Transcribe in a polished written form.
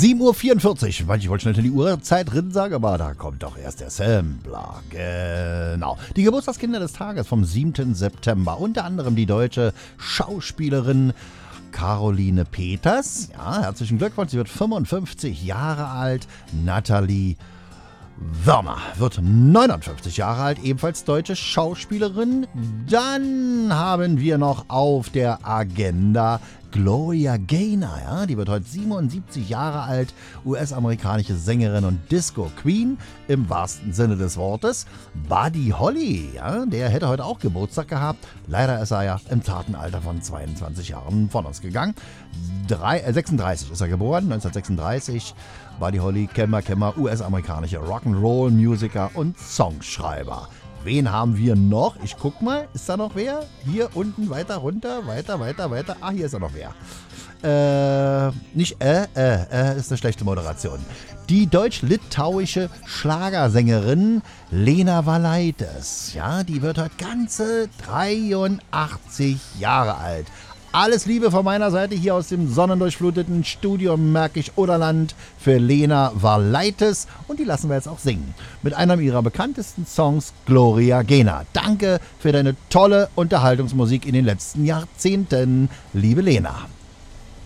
7:44 Uhr. Ich wollte schnell in die Uhrzeit drin sagen, aber da kommt doch erst der Sampler. Genau. Die Geburtstagskinder des Tages vom 7. September. Unter anderem die deutsche Schauspielerin Caroline Peters. Ja, herzlichen Glückwunsch. Sie wird 55 Jahre alt. Nathalie Wörner wird 59 Jahre alt, ebenfalls deutsche Schauspielerin. Dann haben wir noch auf der Agenda Gloria Gaynor, ja, die wird heute 77 Jahre alt, US-amerikanische Sängerin und Disco-Queen im wahrsten Sinne des Wortes. Buddy Holly, ja, der hätte heute auch Geburtstag gehabt. Leider ist er ja im zarten Alter von 22 Jahren von uns gegangen. 36 ist er geboren, 1936. Buddy Holly, Kemmer, US-amerikanische Rock'n'Roll-Musiker und Songschreiber. Wen haben wir noch? Ich guck mal, ist da noch wer? Hier unten, weiter runter, weiter. Ah, hier ist da noch wer. Nicht ist eine schlechte Moderation. Die deutsch-litauische Schlagersängerin Lena Valaitis. Ja, die wird heute ganze 83 Jahre alt. Alles Liebe von meiner Seite hier aus dem sonnendurchfluteten Studio Märkisch-Oderland für Lena Valaitis. Und die lassen wir jetzt auch singen. Mit einem ihrer bekanntesten Songs, Gloria Gaynor. Danke für deine tolle Unterhaltungsmusik in den letzten Jahrzehnten, liebe Lena.